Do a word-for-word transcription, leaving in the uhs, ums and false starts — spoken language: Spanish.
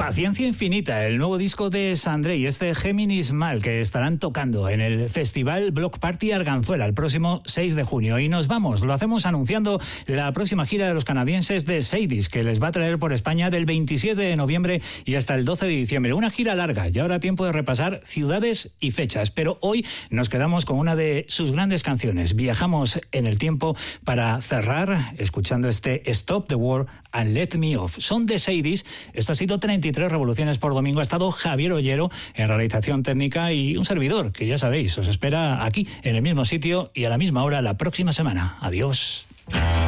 Paciencia Infinita, el nuevo disco de Sandré y este Géminis Mal, que estarán tocando en el Festival Block Party Arganzuela el próximo seis de junio. Y nos vamos, lo hacemos anunciando la próxima gira de los canadienses de Sadie's, que les va a traer por España del veintisiete de noviembre y hasta el doce de diciembre. Una gira larga, y ahora tiempo de repasar ciudades y fechas. Pero hoy nos quedamos con una de sus grandes canciones. Viajamos en el tiempo para cerrar escuchando este Stop the War and Let Me Off. Son de Sadie's. Esto ha sido treinta y tres revoluciones por domingo. Ha estado Javier Ollero en realización técnica y un servidor que ya sabéis, os espera aquí en el mismo sitio y a la misma hora la próxima semana. Adiós.